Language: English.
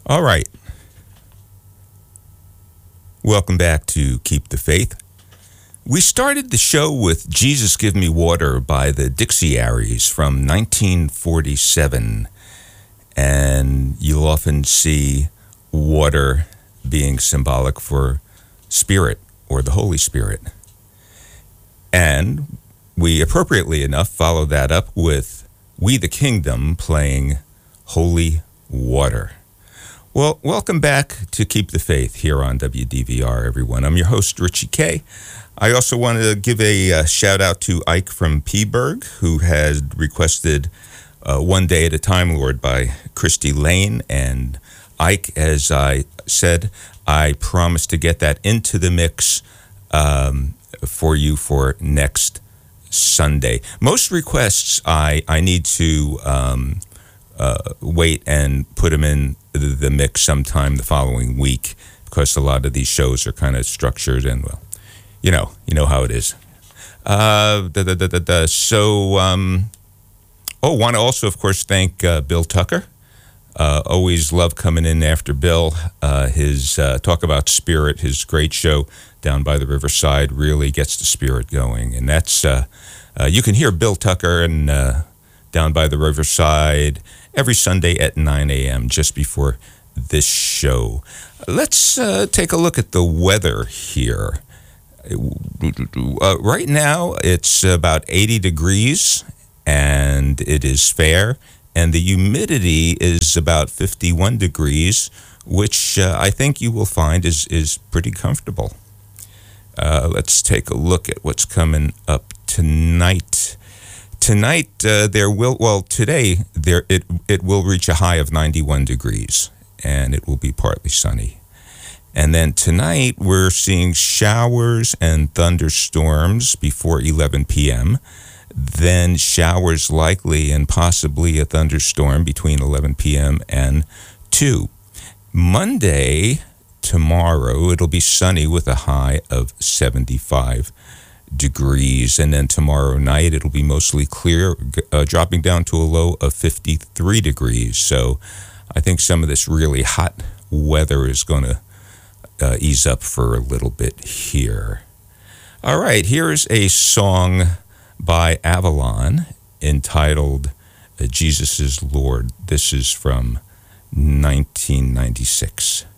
All right. Welcome back to Keep the Faith. We started the show with Jesus Give Me Water by the Dixiaries from 1947. And you'll often see water being symbolic for Spirit or the Holy Spirit. And we, appropriately enough, follow that up with We the Kingdom playing Holy Water. Well, welcome back to Keep the Faith here on WDVR, everyone. I'm your host, Richie K. I also want to give a shout out to Ike from Peaburg, who has requested One Day at a Time, Lord, by Christy Lane. And Ike, as I said, I promise to get that into the mix for you for next Sunday. Most requests I need to wait and put them in the mix sometime the following week, because a lot of these shows are kind of structured and, well, you know how it is. So, want to also, of course, thank Bill Tucker. Always love coming in after Bill. His Talk About Spirit, his great show down by the Riverside, really gets the spirit going. And that's, you can hear Bill Tucker and down by the Riverside every Sunday at 9 a.m., just before this show. Let's take a look at the weather here. Right now, it's about 80 degrees, and it is fair, and the humidity is about 51 degrees, which I think you will find is pretty comfortable. Let's take a look at what's coming up tonight. Today it will reach a high of 91 degrees, and it will be partly sunny. And then tonight we're seeing showers and thunderstorms before 11 p.m., then showers likely and possibly a thunderstorm between 11 p.m. and 2. Monday, tomorrow, it'll be sunny with a high of 75 degrees, and then tomorrow night it'll be mostly clear, dropping down to a low of 53 degrees. So I think some of this really hot weather is going to ease up for a little bit here. All right, here's a song by Avalon entitled Jesus is Lord. This is from 1996.